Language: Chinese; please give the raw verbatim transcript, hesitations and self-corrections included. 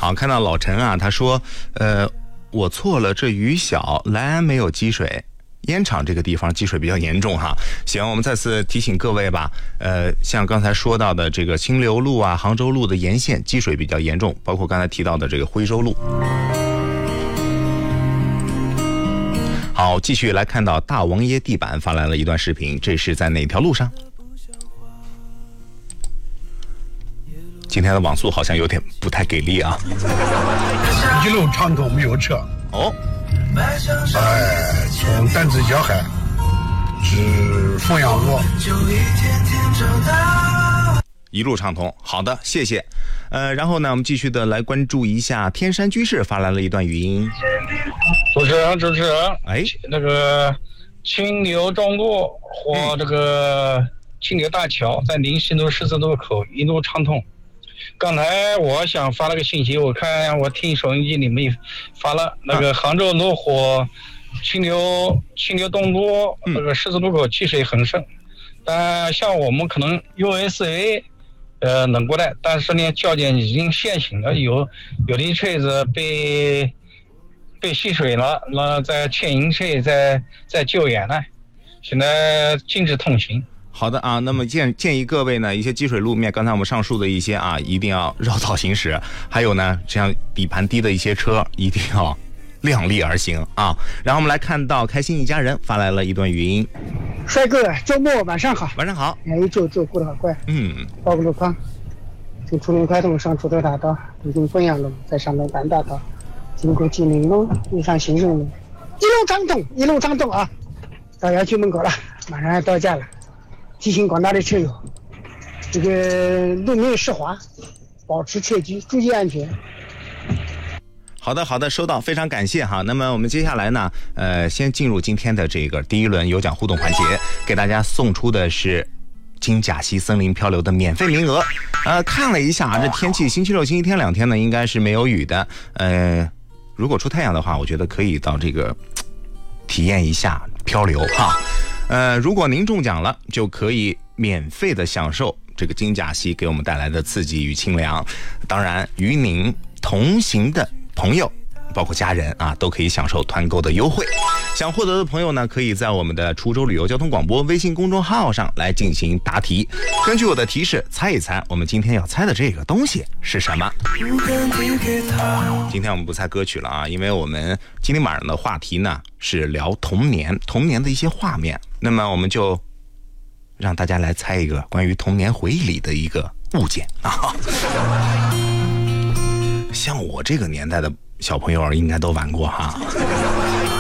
好，看到老陈啊，他说，呃，我错了，这雨小，莱安没有积水。烟厂这个地方积水比较严重哈，行，我们再次提醒各位吧，呃，像刚才说到的这个清流路啊、杭州路的沿线积水比较严重，包括刚才提到的这个徽州路。好，继续来看到大王爷地板发来了一段视频，这是在哪条路上？今天的网速好像有点不太给力啊。 一路畅通没有车。 哦。 哎，从丹子角海至凤阳路， 一路畅通。好的，谢谢。呃，然后呢，我们继续的来关注一下天山居士发来了一段语音。 主持人，主持人， 哎， 那个清流中路或这个清流大桥在宁西路十字路口一路畅通。刚才我想发了个信息，我看我听收音机里面发了那个杭州路或清流清流东路那个十字路口积水很深，但像我们可能 U S A 呃能过来，但是呢交警已经限行了，有有的车子被被吸水了，那在牵引车在在救援呢，现在禁止通行。 好的啊，那么建建议各位呢，一些积水路面，刚才我们上述的一些啊，一定要绕道行驶。还有呢，这样底盘低的一些车，一定要量力而行啊。然后我们来看到开心一家人发来了一段语音。 帅哥，周末晚上好。 晚上好。 哎，一周就过得好快。 嗯。 报个路况，从出龙快通上出头大道，途经凤阳路，再上龙岗大道，经过金陵路，遇上行人路，一路畅通，一路畅通啊！到辖区门口了，马上要到家了。提醒广大的车友，这个路面湿滑，保持车距，注意安全。 好的，好的，收到，非常感谢哈。那么我们接下来呢，呃，先进入今天的这个第一轮有奖互动环节，给大家送出的是金甲溪森林漂流的免费名额。呃，看了一下啊，这天气星期六、星期天两天呢，应该是没有雨的。呃，如果出太阳的话，我觉得可以到这个体验一下漂流哈。呃，如果您中奖了，就可以免费的享受这个金甲溪给我们带来的刺激与清凉。当然，与您同行的朋友，包括家人啊，都可以享受团购的优惠。想获得的朋友呢，可以在我们的滁州旅游交通广播微信公众号上来进行答题。根据我的提示，猜一猜我们今天要猜的这个东西是什么。今天我们不猜歌曲了啊，因为我们今天晚上的话题呢是聊童年，童年的一些画面。那么我们就让大家来猜一个关于童年回忆里的一个物件啊。像我这个年代的小朋友应该都玩过哈。